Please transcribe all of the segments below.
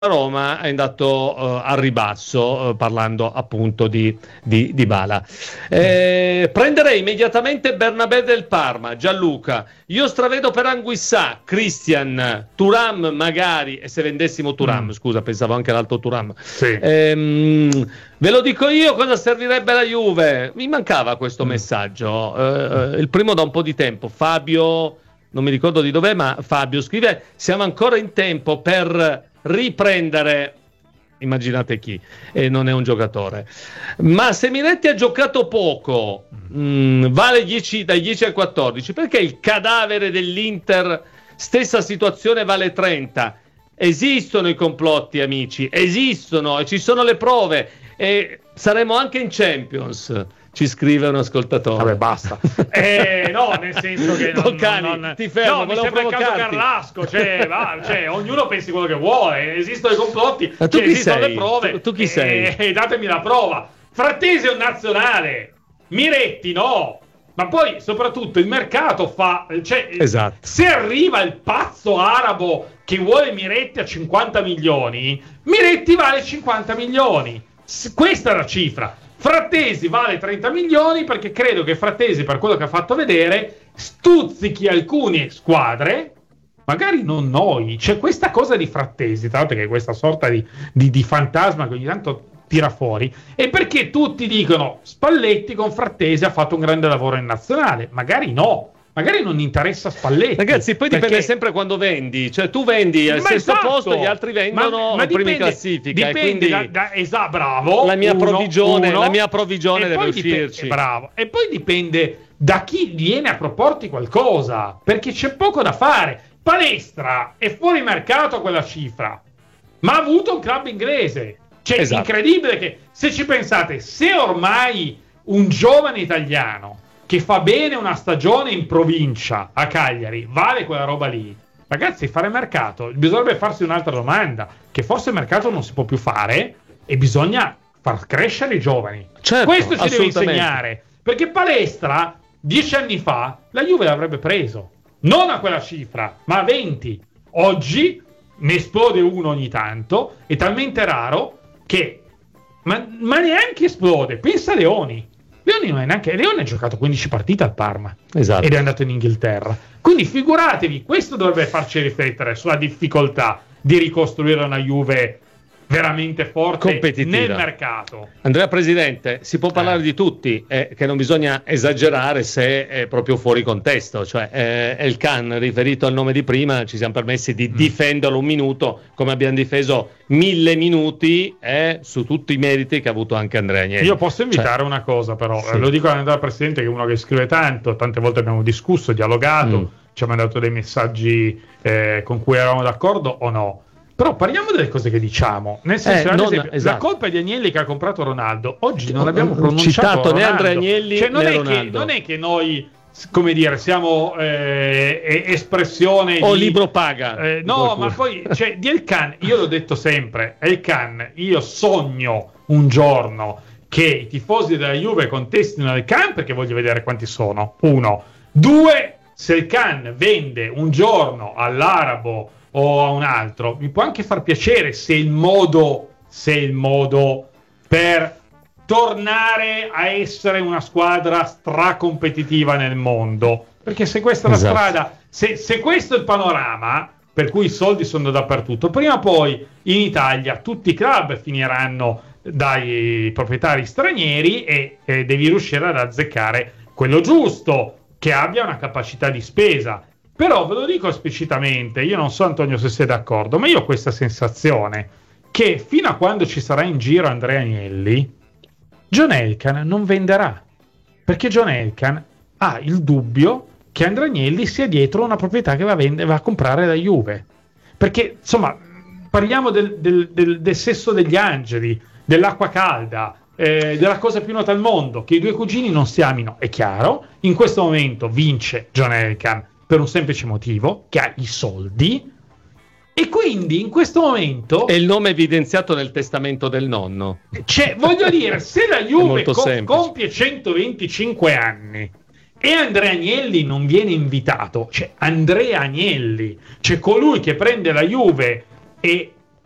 Roma è andato al ribasso, parlando appunto di Dybala. Prenderei immediatamente Bernabé del Parma, Gianluca. Io stravedo per Anguissà, Christian, Thuram magari, e se vendessimo Thuram, scusa, pensavo anche all'altro Thuram. Sì. Ve lo dico io cosa servirebbe alla Juve. Mi mancava questo messaggio. Il primo da un po' di tempo. Fabio, non mi ricordo di dov'è, ma Fabio scrive: siamo ancora in tempo per riprendere, immaginate chi, e non è un giocatore, ma se Miretti ha giocato poco, vale 10, dai 10 ai 14, perché il cadavere dell'Inter, stessa situazione, vale 30? Esistono i complotti, amici, esistono, e ci sono le prove, e saremo anche in Champions. Ci scrive un ascoltatore. Vabbè, basta. No, nel senso che ti fermo, no, mi sembra il caso Carrasco, cioè, ognuno pensi quello che vuole, esistono i complotti, esistono le prove. Tu chi sei? Datemi la prova. Frattesi è un nazionale, Miretti no. Ma poi soprattutto il mercato fa, cioè, esatto. Se arriva il pazzo arabo che vuole Miretti a 50 milioni, Miretti vale 50 milioni. Questa è la cifra. Frattesi vale 30 milioni perché credo che Frattesi, per quello che ha fatto vedere, stuzzichi alcune squadre, magari non noi. C'è questa cosa di Frattesi, tra l'altro, che è questa sorta di fantasma che ogni tanto tira fuori, e perché tutti dicono Spalletti con Frattesi ha fatto un grande lavoro in nazionale. Magari no, magari non interessa Spalletti. Ragazzi, poi dipende sempre quando vendi, cioè tu vendi al sesto posto, gli altri vendono primi in classifica, dipende, e quindi esatto, bravo, la mia provvigione deve uscirci. Bravo. E poi dipende da chi viene a proporti qualcosa, perché c'è poco da fare. Palestra è fuori mercato quella cifra, ma ha avuto un club inglese. Cioè, esatto. Incredibile che, se ci pensate, se ormai un giovane italiano che fa bene una stagione in provincia a Cagliari vale quella roba lì, ragazzi, fare mercato, bisognerebbe farsi un'altra domanda, che forse il mercato non si può più fare e bisogna far crescere i giovani. Certo, questo ci deve insegnare, perché Palestra 10 anni fa la Juve l'avrebbe preso, non a quella cifra, ma a 20. Oggi ne esplode uno ogni tanto, è talmente raro che ma neanche esplode. Pensa a Leoni non è neanche, Leone ha giocato 15 partite al Parma, esatto, ed è andato in Inghilterra, quindi figuratevi, questo dovrebbe farci riflettere sulla difficoltà di ricostruire una Juve veramente forte nel mercato. Andrea Presidente, si può parlare di tutti, che non bisogna esagerare se è proprio fuori contesto, cioè El Khan, riferito al nome di prima, ci siamo permessi di difenderlo un minuto, come abbiamo difeso 1000 minuti su tutti i meriti che ha avuto anche Andrea Agnelli. Io posso invitare una cosa, però, sì. Lo dico a Andrea Presidente, che è uno che scrive tanto, tante volte abbiamo discusso, dialogato, ci ha mandato dei messaggi con cui eravamo d'accordo o no. Però parliamo delle cose che diciamo, nel senso, ad esempio, la colpa è di Agnelli che ha comprato Ronaldo. Oggi non abbiamo pronunciato né Andrea Agnelli, cioè, né Ronaldo. Non è che noi, come dire, siamo espressione o libro paga. No, ma poi, cioè, di El Khan, io l'ho detto sempre, El Khan, io sogno un giorno che i tifosi della Juve contestino El Khan, perché voglio vedere quanti sono. 1. 2, se El Khan vende un giorno all'arabo o a un altro, mi può anche far piacere se il modo per tornare a essere una squadra stracompetitiva nel mondo, perché se questa è la strada, se questo è il panorama per cui i soldi sono dappertutto, prima o poi in Italia tutti i club finiranno dai proprietari stranieri e devi riuscire ad azzeccare quello giusto, che abbia una capacità di spesa. Però ve lo dico esplicitamente, io non so, Antonio, se sei d'accordo, ma io ho questa sensazione che fino a quando ci sarà in giro Andrea Agnelli, John Elkann non venderà, perché John Elkann ha il dubbio che Andrea Agnelli sia dietro una proprietà che va a comprare la Juve, perché insomma parliamo del sesso degli angeli, dell'acqua calda, della cosa più nota al mondo, che i due cugini non si amino. È chiaro, in questo momento vince John Elkann per un semplice motivo, che ha i soldi, e quindi in questo momento è il nome evidenziato nel testamento del nonno. Cioè, voglio dire, se la Juve compie 125 anni e Andrea Agnelli non viene invitato, cioè Andrea Agnelli, cioè colui che prende la Juve e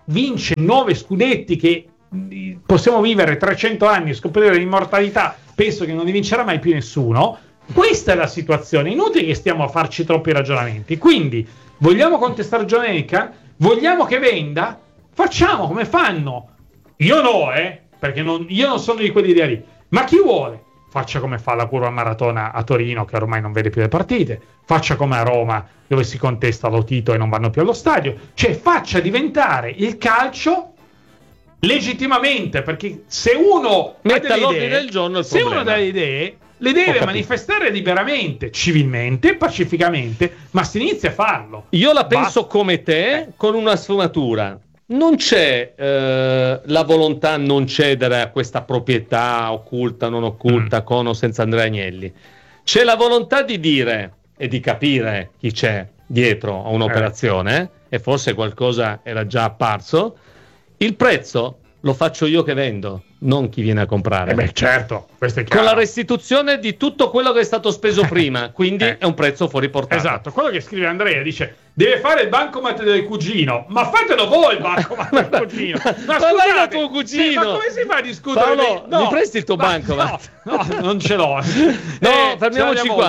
vince 9 scudetti, che possiamo vivere 300 anni e scoprire l'immortalità, penso che non ne vincerà mai più nessuno. Questa è la situazione, inutile che stiamo a farci troppi ragionamenti. Quindi vogliamo contestare Gianecka? Vogliamo che venda? Facciamo come fanno. Io no, perché io non sono di quell'idea lì. Ma chi vuole? Faccia come fa la curva maratona a Torino, che ormai non vede più le partite. Faccia come a Roma, dove si contesta lo Tito e non vanno più allo stadio. Cioè, faccia diventare il calcio legittimamente, perché se uno mette all'ordine del giorno il problema. Se uno ha delle idee, le deve manifestare liberamente, civilmente, pacificamente, ma si inizia a farlo. Io la penso come te, con una sfumatura. Non c'è la volontà a non cedere a questa proprietà occulta, non occulta, con o senza Andrea Agnelli. C'è la volontà di dire e di capire chi c'è dietro a un'operazione, e forse qualcosa era già apparso. Il prezzo lo faccio io che vendo, non chi viene a comprare. Certo, questo è chiaro. Con la restituzione di tutto quello che è stato speso prima, quindi è un prezzo fuori portata. Esatto, quello che scrive Andrea dice: deve fare il bancomat del cugino, ma fatelo voi il bancomat del cugino. Ma scusate, tuo cugino. Ma come si fa a discutere? Paolo, mi presti il tuo bancomat? No, non ce l'ho. Fermiamoci qua.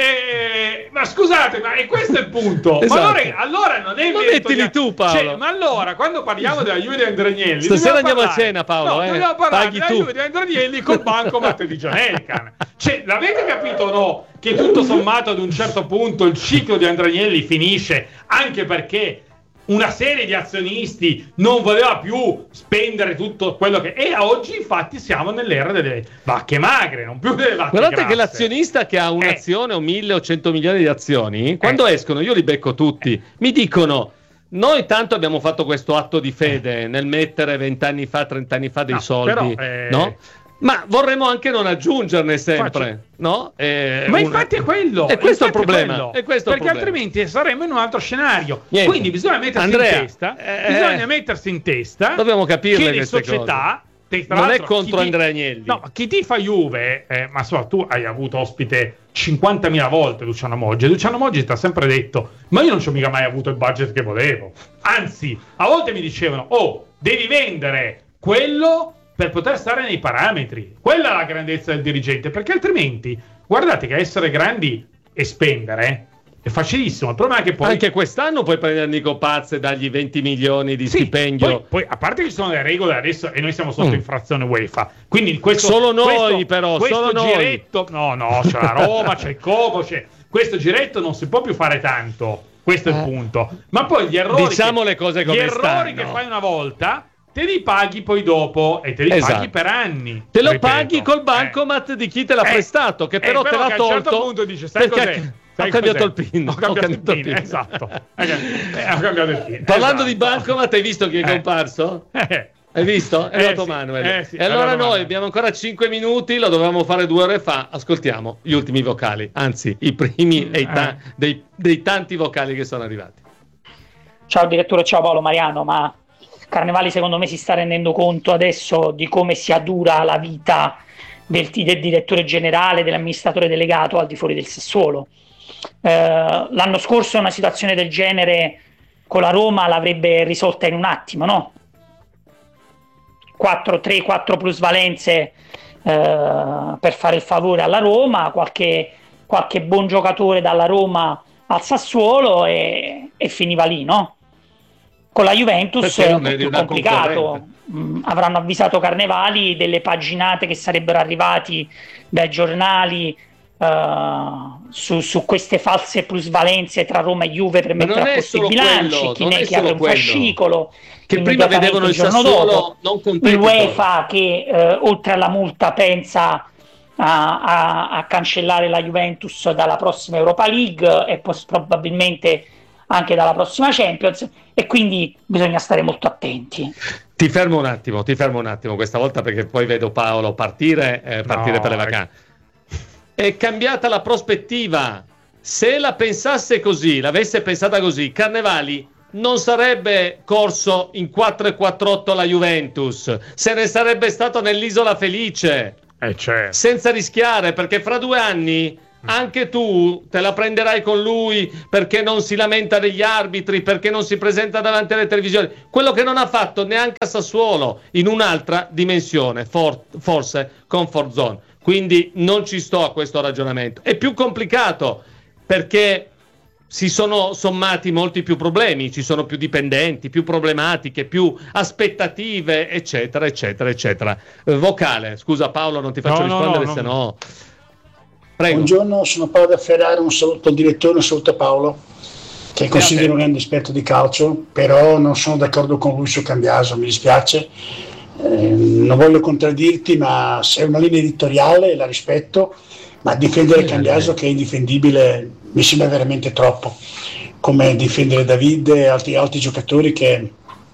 Ma scusate, ma questo è il punto. Esatto. Ma allora non è non mettili tu, Paolo. Ma allora, quando parliamo della Juve di Andrea Agnelli, stasera andiamo a cena, Paolo. Dobbiamo parlare della Juve di Andrea Agnelli col bancomat di Gianecka. Cioè, l'avete capito o no? Che tutto sommato ad un certo punto il ciclo di Andrea Agnelli finisce, anche perché una serie di azionisti non voleva più spendere tutto quello che... E oggi infatti siamo nell'era delle vacche magre, non più delle vacche Guardate grasse. Che l'azionista che ha un'azione o 1000 o 100 milioni di azioni, quando escono, io li becco tutti, mi dicono: noi tanto abbiamo fatto questo atto di fede nel mettere 20 anni fa, 30 anni fa dei soldi, però, no? Ma vorremmo anche non aggiungerne sempre, no? Ma infatti è quello. E questo è il problema. Perché altrimenti saremmo in un altro scenario. Niente. Quindi bisogna mettersi in testa. Bisogna mettersi in testa. Dobbiamo capire che le società. Non è contro Andrea Agnelli. No, chi ti fa Juve, ma tu hai avuto ospite 50.000 volte Luciano Moggi. E Luciano Moggi ti ha sempre detto: ma io non ci ho mica mai avuto il budget che volevo. Anzi, a volte mi dicevano: oh, devi vendere quello per poter stare nei parametri. Quella è la grandezza del dirigente, perché altrimenti, guardate che essere grandi e spendere è facilissimo. Il problema è che poi... Anche quest'anno puoi prendere Nico Paz e dargli 20 milioni di stipendio. Poi, a parte che ci sono le regole adesso e noi siamo sotto infrazione UEFA. Quindi questo... Solo noi però, questo solo giretto... noi. No, c'è la Roma, c'è il Como, questo giretto non si può più fare tanto. Questo è il punto. Ma poi gli errori... Diciamo le cose come stanno. Gli errori che fai una volta... te li paghi poi dopo e te li paghi per anni. Te lo paghi col bancomat di chi te l'ha prestato, che però te l'ha tolto. A un certo punto dice: sai cos'è? Ho cambiato il PIN. Ho cambiato il PIN. Esatto. Ho cambiato il PIN. Parlando di bancomat, hai visto chi è comparso? Hai visto? È arrivato Manuel. Sì, e allora noi abbiamo ancora 5 minuti, lo dovevamo fare 2 ore fa. Ascoltiamo gli ultimi vocali, anzi i primi dei tanti vocali che sono arrivati. Ciao direttore, ciao Paolo Mariano, ma Carnevali secondo me si sta rendendo conto adesso di come sia dura la vita del direttore generale, dell'amministratore delegato al di fuori del Sassuolo. L'anno scorso una situazione del genere con la Roma l'avrebbe risolta in un attimo, no? 4 plusvalenze per fare il favore alla Roma, qualche buon giocatore dalla Roma al Sassuolo e finiva lì, no? Con la Juventus è un po' più complicato. Avranno avvisato Carnevali delle paginate che sarebbero arrivati dai giornali su queste false plusvalenze tra Roma e Juve per mettere a posto i bilanci, chi ne che apre un fascicolo che prima vedevano il Sassuolo non il UEFA che oltre alla multa pensa a cancellare la Juventus dalla prossima Europa League e probabilmente anche dalla prossima Champions, e quindi bisogna stare molto attenti. Ti fermo un attimo questa volta, perché poi vedo Paolo partire per le vacanze. È cambiata la prospettiva. Se la pensasse così, l'avesse pensata così, Carnevali non sarebbe corso in 4-4-8 la Juventus, se ne sarebbe stato nell'Isola Felice, certo. senza rischiare, perché fra 2 anni anche tu te la prenderai con lui perché non si lamenta degli arbitri, perché non si presenta davanti alle televisioni, quello che non ha fatto neanche a Sassuolo, in un'altra dimensione, forse comfort zone. Quindi non ci sto a questo ragionamento. È più complicato perché si sono sommati molti più problemi, ci sono più dipendenti, più problematiche, più aspettative, eccetera, eccetera, eccetera. Vocale, scusa Paolo, non ti faccio rispondere, se no... Prego. Buongiorno, sono Paolo da Ferrara, un saluto al direttore, un saluto a Paolo, che considero un grande esperto di calcio, però non sono d'accordo con lui su Cambiaso, mi dispiace. Non voglio contraddirti, ma se è una linea editoriale la rispetto, ma difendere Cambiaso che è indifendibile mi sembra veramente troppo, come difendere David e altri giocatori che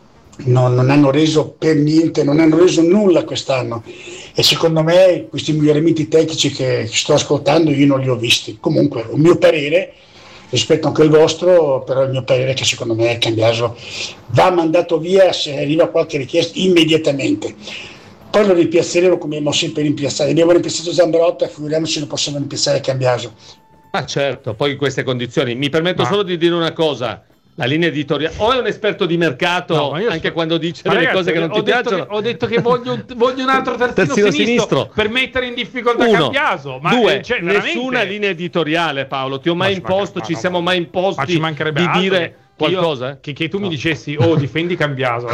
non hanno reso per niente, non hanno reso nulla quest'anno, e secondo me questi miglioramenti tecnici che sto ascoltando io non li ho visti. Comunque un mio parere, rispetto anche al vostro, però il mio parere è che secondo me Cambiaso va mandato via se arriva qualche richiesta immediatamente. Poi lo rimpiazzeremo come abbiamo sempre rimpiazzato. Abbiamo rimpiazzato Zambrotta, figuriamoci se lo possiamo rimpiazzare Cambiaso. Ma certo, poi in queste condizioni. Mi permetto solo di dire una cosa. La linea editoriale, o è un esperto di mercato anche quando dice delle cose che non ti piacciono. Ho detto che voglio un altro terzino sinistro per mettere in difficoltà Cambiaso. Ma due, nessuna linea editoriale, Paolo. Ti ho mai imposto, ci siamo mai imposti di dire qualcosa? Che tu mi dicessi, difendi Cambiaso.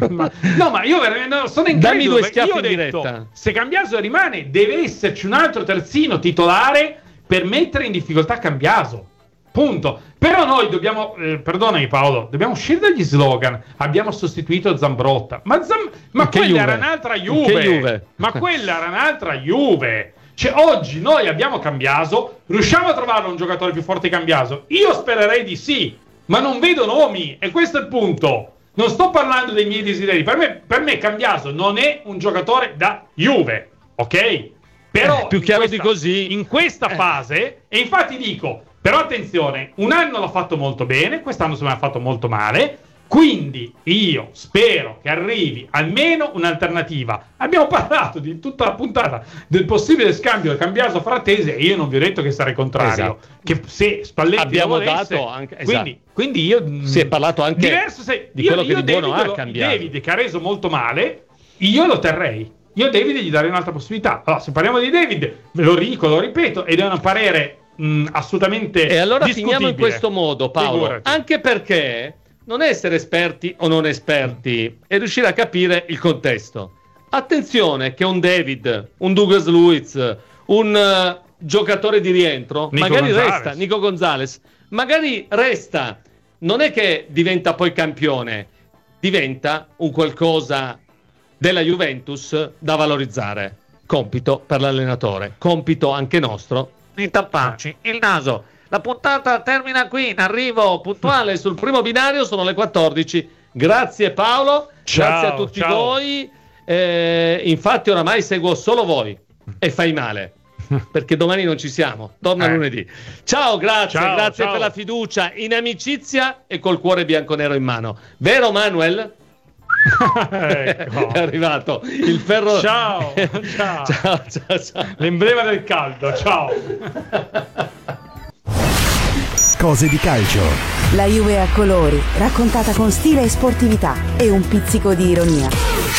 No, ma io veramente sono incredulo. Dammi due schiaffi in diretta. Se Cambiaso rimane, deve esserci un altro terzino titolare per mettere in difficoltà Cambiaso. Punto. Però noi dobbiamo, perdonami Paolo, dobbiamo uscire dagli slogan. Abbiamo sostituito Zambrotta. Ma quella era un'altra Juve. Ma quella era un'altra Juve. Cioè oggi noi abbiamo Cambiaso, riusciamo a trovare un giocatore più forte di Cambiaso? Io spererei di sì, ma non vedo nomi, e questo è il punto. Non sto parlando dei miei desideri. Per me Cambiaso non è un giocatore da Juve, ok? Però più chiaro di così. In questa fase, e infatti dico, però attenzione, un anno l'ha fatto molto bene, quest'anno se me l'ha fatto molto male, quindi io spero che arrivi almeno un'alternativa. Abbiamo parlato di tutta la puntata del possibile scambio Cambiaso Frattesi e io non vi ho detto che sarei contrario. Esatto. Che se Spalletti abbiamo volesse, dato anche, quindi io si è parlato anche di quello che di buono ha cambiato. David, che ha reso molto male, io lo terrei. Io a David gli darei un'altra possibilità. Allora, se parliamo di David, ve lo dico, lo ripeto, ed è un parere assolutamente e allora discutibile. Finiamo in questo modo, Paolo. Figurati. Anche perché non è essere esperti o non esperti, è riuscire a capire il contesto. Attenzione che un David, un Douglas Luiz, un giocatore di rientro, resta, Nico Gonzalez, magari resta, non è che diventa poi campione, diventa un qualcosa della Juventus da valorizzare. Compito per l'allenatore, compito anche nostro di tapparci il naso. La puntata termina qui, in arrivo puntuale sul primo binario, sono le 14. Grazie Paolo, grazie a tutti voi. Infatti oramai seguo solo voi e fai male, perché domani non ci siamo, torna lunedì. Ciao, grazie per la fiducia in amicizia e col cuore bianconero in mano. Vero Manuel? Ecco. È arrivato il ferro. Ciao. L'emblema del caldo. Ciao. Cose di calcio. La Juve a colori, raccontata con stile e sportività e un pizzico di ironia.